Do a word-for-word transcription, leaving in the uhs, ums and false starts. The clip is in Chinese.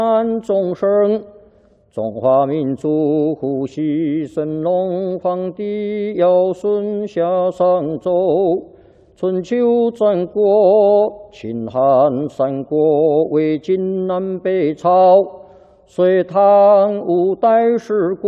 众生，中华民族呼吸神龙皇帝尧舜夏商周，春秋战国，秦汉三国，魏晋南北朝，隋唐五代十国。